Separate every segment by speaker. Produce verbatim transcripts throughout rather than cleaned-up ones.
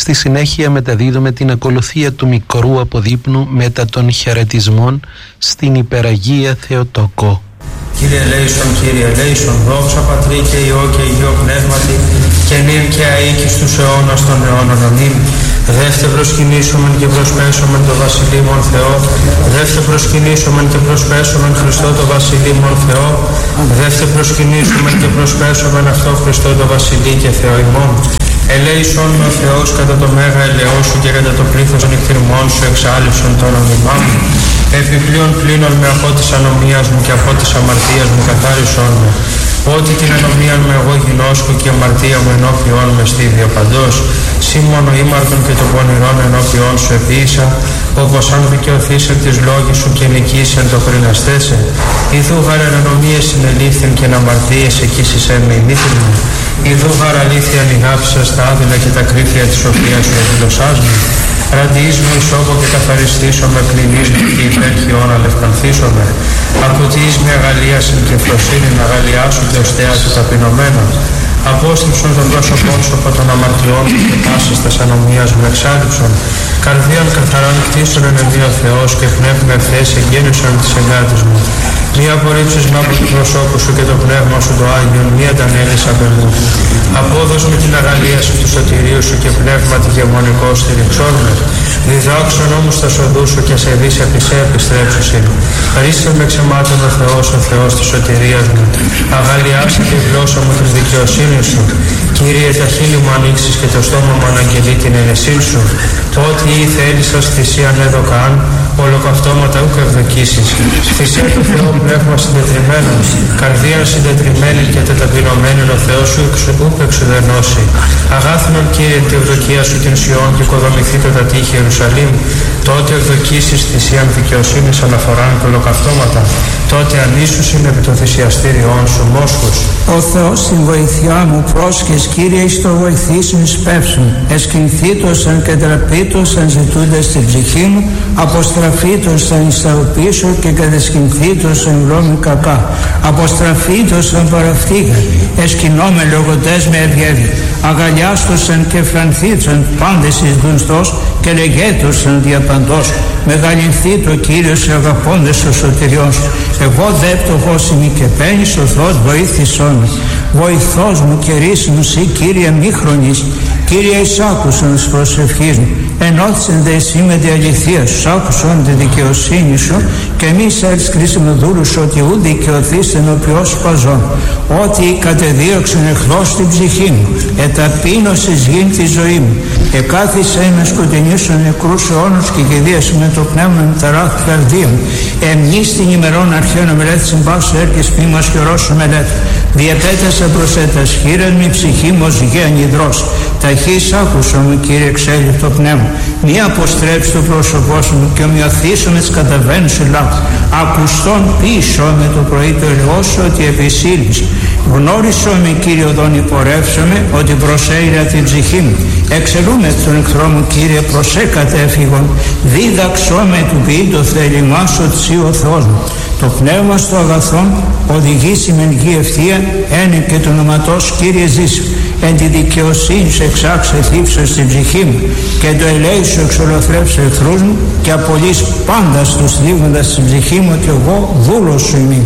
Speaker 1: Στη συνέχεια μεταδίδουμε την ακολουθία του μικρού αποδείπνου μετά των χαιρετισμών στην Υπεραγία Θεοτόκο.
Speaker 2: Κύριε ελέησον, Κύριε ελέησον, δόξα Πατρί και Υιό και Υιό Πνεύματι, και νυν και αεί και στους αιώνας των αιώνων. Αμήν. Δεύτε προσκυνήσομεν και προσπέσομεν το Βασιλείμον Θεό. Δεύτε προσκυνήσομεν και προσπέσομεν Χριστό το Βασιλείμον Θεό. Δεύτε προσκυνήσομεν και προσπέσομεν αυτό Χριστό το Βασιλεί και Θεό ημών. Ελέησον ο Θεός κατά το μέγα ελαιό σου και κατά το πλήθος των εκθυρμών σου εξάλληψον το όνομα μου. Επιπλέον πλήνων με από της ανομίας μου και από της αμαρτίας μου καθάρισον με. Ότι την ανομία μου εγώ γινώσκω και η αμαρτία μου ενώπιον με στήδια παντός. Σήμωνο ήμαρτον και των πονηρών ενώπιον σου επίησα, όπως αν δικαιωθείς εν της λόγης σου και νικήσεν το κριναστέσε. Ιδού γαρ εν ανομίες συνελήφθην και εν αμαρτίες εκείσης εν με ημίθην μου. Ιδού γαρ αλήθεια νηγάψα στα άδειλα και τα κρύφια της σοφίας σου εκδηλωσάς μου. Ραντιείς με ισόβο και καθαριστήσω με πληνείς μου και υπέρχιον αλευκανθήσω με. Ακουτείς με αγαλίασιν και φροσύνη να αγαλιάσουν και οστέα του ταπεινωμένων. Απόστριψον τον πρόσωπόν σου από των αμαρτιών μου και πάσης τας ανομίας μου εξάλληψον. Καρδίαν καθαράν κτίσον εν εμεί ο Θεός και πνεύμα ευθές εγγέννησον της εγκάτης μου. Μη απορρίψεις με από του προσώπου σου και το πνεύμα σου το Άγιον, μη αντανέλεις απ' εμού. Απόδος με την αγαλίαση του σωτηρίου σου και πνεύμα τη γεμονικό στηριξόν με. Διδάξον όμως τα σοδού σου και σε δεις επί σε επιστρέψουσιν. Χαρίστε με ξεμάτων ο Θεός, ο Θεός της σωτηρίας μου. Αγαλιάσε τη γλώσσα μου της δικαιοσύνης σου. Κύριε, τα χείλη μου ανοίξεις και το στόμα μου αναγγελεί την ενεσύν σου. Το ότι ή θέλησας θυσίαν έδωκαν, ολοκαυτώματα ούκ ευδοκίσεις. Θυσία του Θεού πνεύμα συντετριμένο, καρδία συντετριμένη και τεταπεινωμένη ο Θεός σου ούκ εξουδενώσει. Αγάθινον Κύριε τη ευδοκία σου την Σιών και οικοδομηθεί το τα τείχη Ιερουσαλήμ. Τότε ευδοκίσεις θυσίαν δικαιοσύνης αναφοράν και ολοκαυτώματα. Τότε ανήσουσιν επί το θυσιαστήριόν σου μόσχους.
Speaker 3: Ο Θεός στην βοηθειά μου πρόσχες Κύριε εις το βοηθήσουν σπεύσουν. Εσκυνθήτωσαν και τραπήτωσαν ζητούντας την ψυχή μου. Αποστραφήτωσαν εις τα οπίσω και κατεσκυνθήτωσαν γλώμη κακά. Αποστραφήτωσαν παραφθήκα. Εσκυνώμε λογοντές με ευγεύη. Αγαλιάστωσαν και φρανθήτωσαν πάντες εις γνωστός και λεγέτωσαν διαπαντός. Μεγαλυνθεί το Κύριος αγαπώντες ο σωτηριός. Εγώ δε πτωχός είμαι και παίρνεις ο Θεός βοήθησόν με. Βοηθός μου και ρίσιμου σύ Κύριε μη χρονείς. Κύριε εισάκουσον της προσευχής μου. Ενώθησεν δε εσύ με τη αληθεία σου. Άκουσον τη δικαιοσύνη σου και μη σέλς κρίσιμο δούλους ότι ου δικαιωθείς ενωπιός παζών. Ότι κατεδίωξεν εχθρός την ψυχή μου. Εταπείνωσες γιν τη ζωή μου. Εκάθισε με σκοτεινήσουν νεκρούς αιώνους και κηδίασε με το πνεύμα με ταράχ καρδία μου. Εμείς την ημερών αρχαίων μελέτη συμπάσου έρκες ποίμας και ρώσου μελέτη. Διεπέτασα προς έτας χείραν μη ψυχή μου ως γέαν υδρός. Ταχύς άκουσο μου Κύριε εξέλιχ το πνεύμα. Μη αποστρέψει το πρόσωπό σου μου και ομοιωθήσω με τις καταβαίνους ελάχου. Ακουστόν πίσω με το πρωί το ελαιό σου ότι επισύλλεις. Γνώρισό με Κύριε οδόν υπορεύσομαι ότι προσέειρα την ψυχή μου. Εξελούμε τον εχθρό μου Κύριε προσέ κατέφυγον. Δίδαξό με του ποιή το θέλημά σου ότι ο Θεός μου. Το πνεύμα στο αγαθόν οδηγήσει με γη ευθεία ένε και το ονοματός Κύριε ζήσει. Εν τη δικαιοσύνη σου εξάξε θύψω στην ψυχή μου και το ελέη σου εξολοθρέψε εχθρούς μου και απολύς πάντα στους δίγοντας στην ψυχή μου ότι εγώ δούλος σου είμαι.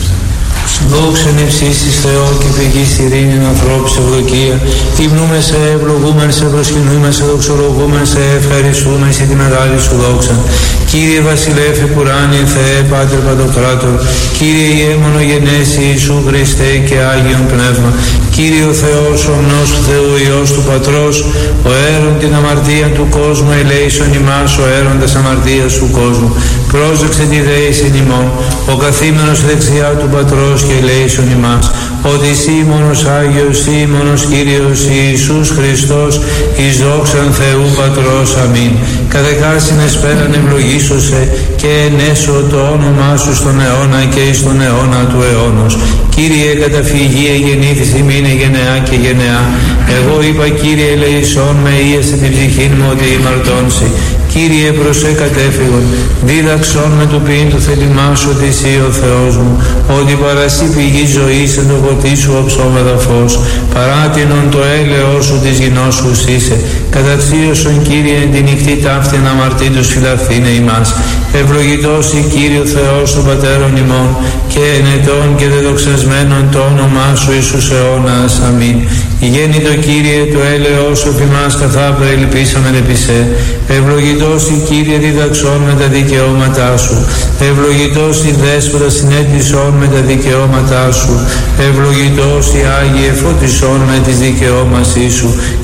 Speaker 2: Δόξεν ευσύστης Θεό και πηγής ειρήνην ανθρώπους ευδοκία. Τιμνούμε σε, ευλογούμεν σε, προσκυνούμε σε, δοξολογούμεν σε, ευχαριστούμε σε τη μεγάλη σου δόξα. Κύριε Βασιλεύ Επουράνιε Θεέ Πάτερ Παντοκράτορ, Κύριε Ιε μονογενέσι Ιησού Χριστέ και Άγιον Πνεύμα, Κύριε ο Θεός ο ομνός του Θεού Υιός του Πατρός, ο έρων την αμαρτία του κόσμου ελέησον ημάς, ο έροντας αμαρτίας του κόσμου. Πρόσδεξε τη δέησιν ημών, ο καθήμενος δεξιά του Πατρός και ελέησον ημάς, ότι εσύ μόνος Άγιος, εσύ μόνος Κύριος Ιησούς Χριστός, εις δόξαν Θεού Πατρός. Αμήν. Κατεκάσιν εσπέραν ευλογήσωσε και ενέσω το όνομά σου στον αιώνα και εις τον αιώνα του αιώνος. Κύριε καταφυγή εγεννήθης ημίνε γενεά και γενεά. Εγώ είπα Κύριε ελεησόν με ίεσε την ψυχήν μου ότι ημαρτώνσει. Κύριε προσέ κατέφυγον, δίδαξον με το ποιήν του θέλημά σου ότι εσύ ο Θεός μου, ότι παρασύ πηγή ζωής εν το ποτί σου οψόμεθα φως, παράτηνον το έλεος σου της γινός σου είσαι, καταξίωσον Κύριε εν τη νυχτή ταύτην αμαρτήτους φυλαθήνε ημάς. Ευλογητός η Κύριε Θεός των Πατέρων ημών και ενετών και δεδοξασμένων το όνομά σου Ιησούς αιώνας. Αμήν. Γέννητο Κύριε το έλεος σου φημάς καθάπλα ελπίσαμεν επί σε. Ευλογητός η Κύριε διδαξών με τα δικαιώματά σου. Ευλογητός η Δέσποτα συνέτησών με τα δικαιώματά σου. Ευλογητός η Άγιε φωτισών με τις δικαιώμασή σου.